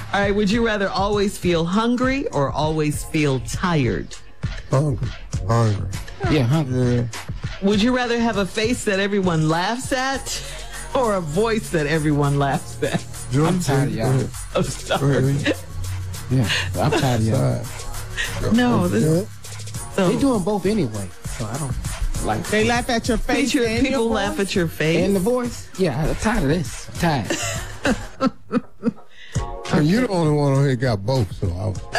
All right, would you rather always feel hungry or always feel tired? Hungry. Yeah, hungry. Yeah. Would you rather have a face that everyone laughs at or a voice that everyone laughs at? I'm tired of y'all. I'm sorry. Yeah, I'm tired of y'all. No, this They doing both anyway, so I don't like. They laugh at your face and people your laugh voice? at your face. And the voice? Yeah, I'm tired of this. I'm tired. And you're the only one on here got both, so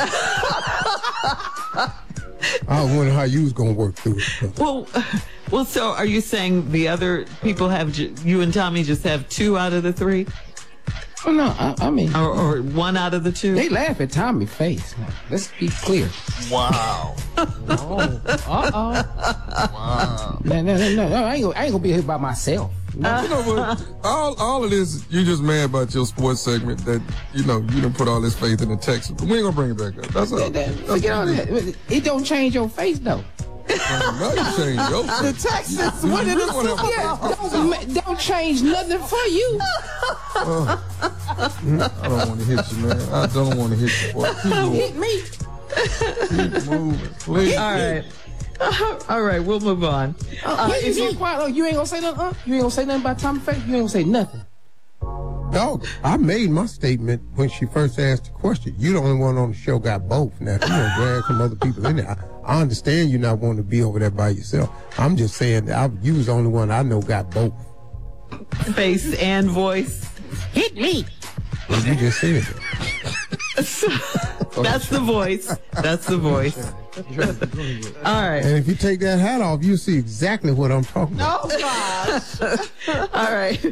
I was wondering how you was gonna work through it. Well, so are you saying the other people have, you and Tommy just have 2 out of the 3? Oh, no, I mean, Or 1 out of the 2? they laugh at Tommy's face. Now, let's be clear. Wow. Wow. No, I ain't gonna be here by myself. You know what? All of this, you just mad about your sports segment that, you done put all this faith in the Texans. But we ain't gonna bring it back up. That's all. Forget all that. It don't change your face, though. Now you change your The face. Texans winning the Super Bowl. Don't change nothing for you. I don't want to hit you, man. I don't want to hit you, boy. Keep moving. Hit me. Keep moving, please. All right. All right, we'll move on. If you quiet, you ain't gonna say nothing. You ain't gonna say nothing about Tommy's face. You ain't gonna say nothing. Dog, I made my statement when she first asked the question. You the only one on the show got both. Now, if you want to drag some other people in there, I understand you not wanting to be over there by yourself. I'm just saying that you was the only one I know got both. Face and voice. Hit me. Well, you just said it. That's the voice. That's the voice. All right. And if you take that hat off, you see exactly what I'm talking about. Oh, gosh. All right.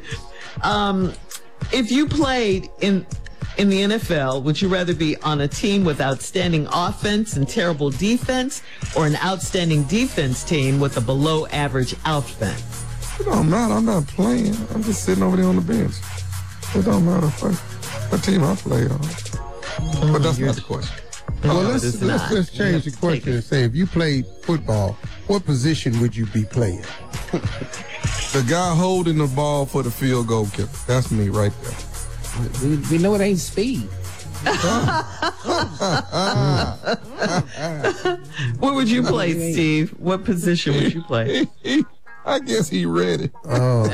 If you played in the NFL, would you rather be on a team with outstanding offense and terrible defense, or an outstanding defense team with a below average offense? It don't matter. I'm not playing. I'm just sitting over there on the bench. It don't matter what team I play on. But that's not the question. Well, let's change the question and say, if you played football, what position would you be playing? The guy holding the ball for the field goal kicker. That's me right there. We know it ain't speed. Where would you play, Steve? What position would you play? I guess he read it. Oh.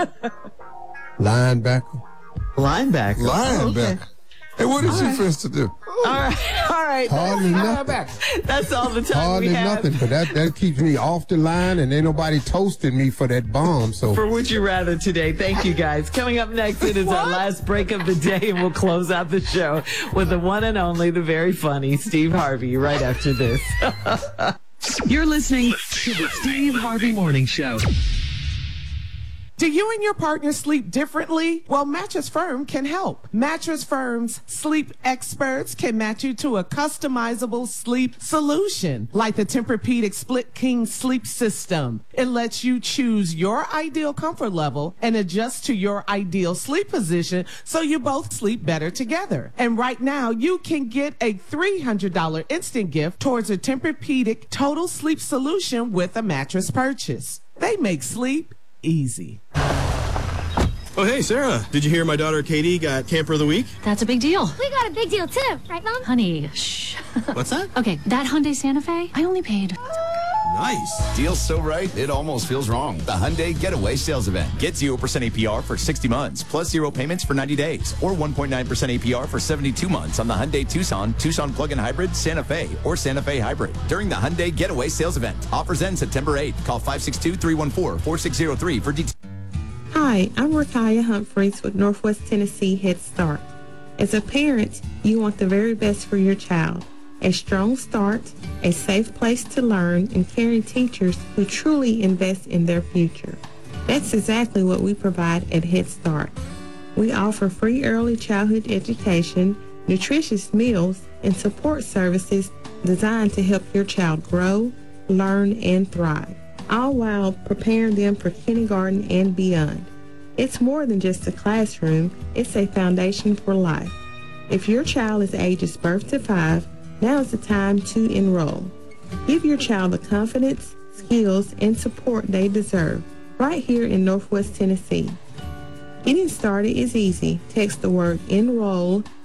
Linebacker. Linebacker. Linebacker. Okay. Hey, what is you supposed to do? All right. Hardly nothing. That's all the time Hardly we have. nothing, but that keeps me off the line, and ain't nobody toasting me for that bomb. So For Would You Rather today. Thank you, guys. Coming up next, it is our last break of the day, and we'll close out the show with the one and only, the very funny Steve Harvey right after this. You're listening to the Steve Harvey Morning Show. Do you and your partner sleep differently? Well, Mattress Firm can help. Mattress Firm's sleep experts can match you to a customizable sleep solution, like the Tempur-Pedic Split King Sleep System. It lets you choose your ideal comfort level and adjust to your ideal sleep position so you both sleep better together. And right now, you can get a $300 instant gift towards a Tempur-Pedic Total Sleep Solution with a mattress purchase. They make sleep easy. Oh, hey, Sarah. Did you hear my daughter Katie got Camper of the Week? That's a big deal. We got a big deal too, right, Mom? Honey, shh. What's that? Okay, that Hyundai Santa Fe, I only paid. Nice. Deal's so right, it almost feels wrong. The Hyundai Getaway Sales Event. Get 0% APR for 60 months, plus 0 payments for 90 days, or 1.9% APR for 72 months on the Hyundai Tucson, Tucson Plug-in Hybrid, Santa Fe, or Santa Fe Hybrid. During the Hyundai Getaway Sales Event. Offers end September 8th. Call 562-314-4603 for details. Hi, I'm Rakaya Humphreys with Northwest Tennessee Head Start. As a parent, you want the very best for your child. A strong start, a safe place to learn, and caring teachers who truly invest in their future. That's exactly what we provide at Head Start. We offer free early childhood education, nutritious meals, and support services designed to help your child grow, learn, and thrive, all while preparing them for kindergarten and beyond. It's more than just a classroom, it's a foundation for life. If your child is ages birth to 5, now is the time to enroll. Give your child the confidence, skills, and support they deserve right here in Northwest Tennessee. Getting started is easy. Text the word enroll